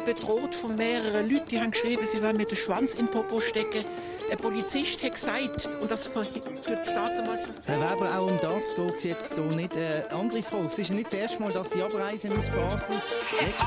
bedroht von mehreren Leuten, die haben geschrieben, sie wollen mir den Schwanz in den Popo stecken. Ein Polizist hat gesagt, und das durch die Staatsanwaltschaft... Herr Weber, auch um das geht es jetzt hier nicht. Andere Frage. Es ist nicht das erste Mal, dass Sie abreisen aus Basel.